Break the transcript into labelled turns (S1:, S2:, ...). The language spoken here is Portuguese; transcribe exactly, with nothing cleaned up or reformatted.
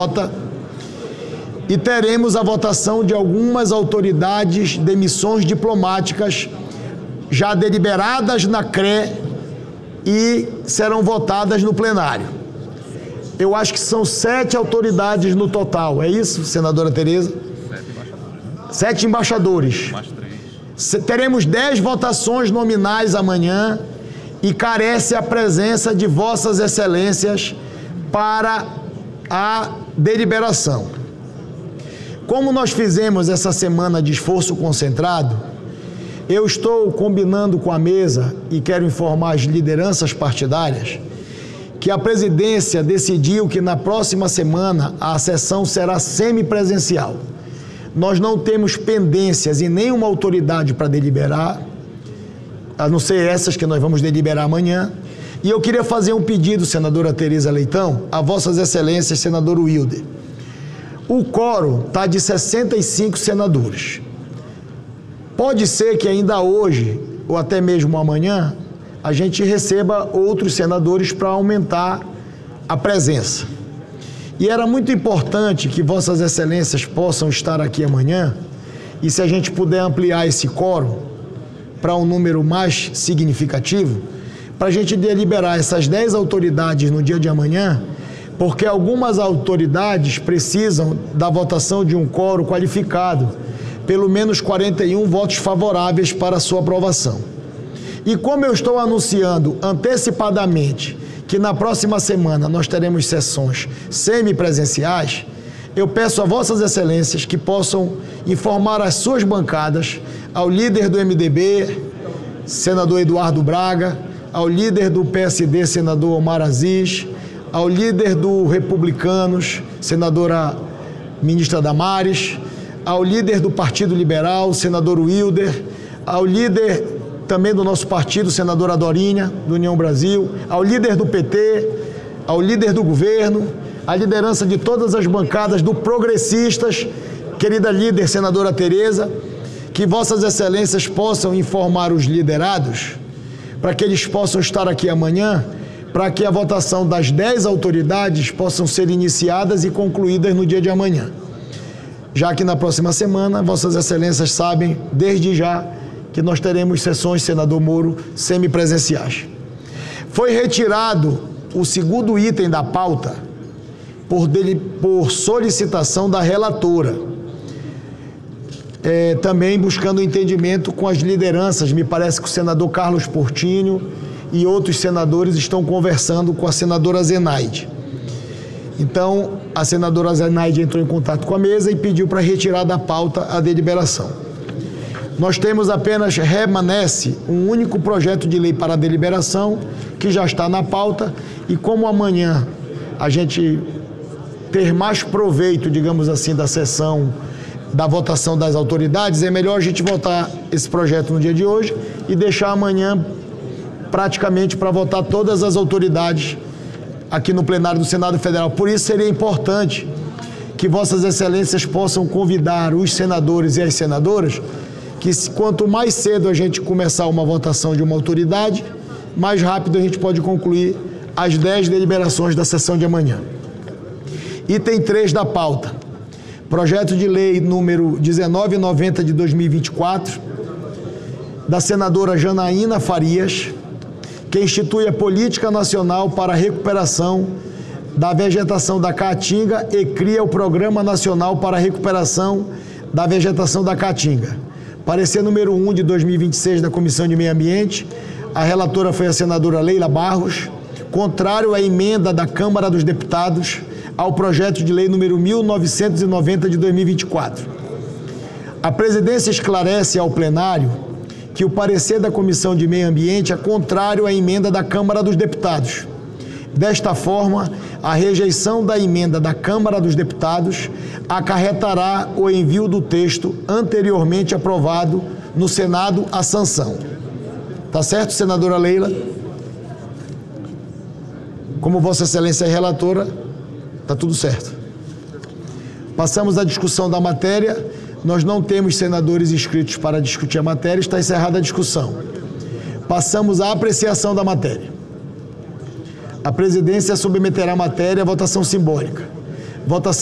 S1: e teremos a votação de algumas autoridades de missões diplomáticas já deliberadas na C R E e serão votadas no plenário. Eu acho que são sete autoridades no total, é isso, senadora Tereza? Sete embaixadores. Teremos dez votações nominais amanhã e carece a presença de vossas excelências para a deliberação. Como nós fizemos essa semana de esforço concentrado, eu estou combinando com a mesa e quero informar as lideranças partidárias que a presidência decidiu que na próxima semana a sessão será semipresencial. Nós não temos pendências em nenhuma autoridade para deliberar, a não ser essas que nós vamos deliberar amanhã. E eu queria fazer um pedido, senadora Tereza Leitão, a vossas excelências, senador Wilder. O quórum está de sessenta e cinco senadores. Pode ser que ainda hoje, ou até mesmo amanhã, a gente receba outros senadores para aumentar a presença. E era muito importante que vossas excelências possam estar aqui amanhã, e se a gente puder ampliar esse quórum para um número mais significativo, para a gente deliberar essas dez autoridades no dia de amanhã, porque algumas autoridades precisam da votação de um quórum qualificado, pelo menos quarenta e um votos favoráveis para a sua aprovação. E como eu estou anunciando antecipadamente que na próxima semana nós teremos sessões semipresenciais, eu peço a vossas excelências que possam informar as suas bancadas, ao líder do M D B, senador Eduardo Braga, ao líder do P S D, senador Omar Aziz, ao líder do Republicanos, senadora ministra Damares, ao líder do Partido Liberal, senador Wilder, ao líder também do nosso partido, senadora Dorinha, do União Brasil, ao líder do P T, ao líder do governo, à liderança de todas as bancadas do Progressistas, querida líder, senadora Tereza, que vossas excelências possam informar os liderados, para que eles possam estar aqui amanhã, para que a votação das dez autoridades possam ser iniciadas e concluídas no dia de amanhã. Já que na próxima semana, vossas excelências sabem, desde já, que nós teremos sessões, senador Moro, semipresenciais. Foi retirado o segundo item da pauta por, dele, por solicitação da relatora, é, também buscando entendimento com as lideranças. Me parece que o senador Carlos Portinho e outros senadores estão conversando com a senadora Zenaide. Então, a senadora Zenaide entrou em contato com a mesa e pediu para retirar da pauta a deliberação. Nós temos apenas, remanesce, um único projeto de lei para a deliberação, que já está na pauta, e como amanhã a gente ter mais proveito, digamos assim, da sessão, da votação das autoridades, é melhor a gente votar esse projeto no dia de hoje e deixar amanhã praticamente para votar todas as autoridades aqui no plenário do Senado Federal. Por isso seria importante que vossas excelências possam convidar os senadores e as senadoras, que quanto mais cedo a gente começar uma votação de uma autoridade, mais rápido a gente pode concluir as dez deliberações da sessão de amanhã. Item três da pauta. Projeto de lei número dezenove noventa de dois mil e vinte e quatro, da senadora Janaína Farias, que institui a Política Nacional para a Recuperação da Vegetação da Caatinga e cria o Programa Nacional para a Recuperação da Vegetação da Caatinga. Parecer número um de dois mil e vinte e seis da Comissão de Meio Ambiente, a relatora foi a senadora Leila Barros, contrário à emenda da Câmara dos Deputados ao projeto de lei número mil novecentos e noventa de dois mil e vinte e quatro. A presidência esclarece ao plenário que o parecer da Comissão de Meio Ambiente é contrário à emenda da Câmara dos Deputados. Desta forma, a rejeição da emenda da Câmara dos Deputados acarretará o envio do texto anteriormente aprovado no Senado à sanção. Tá certo, senadora Leila? Como Vossa Excelência é relatora, tá tudo certo. Passamos à discussão da matéria. Nós não temos senadores inscritos para discutir a matéria. Está encerrada a discussão. Passamos à apreciação da matéria. A presidência submeterá a matéria à votação simbólica. Votação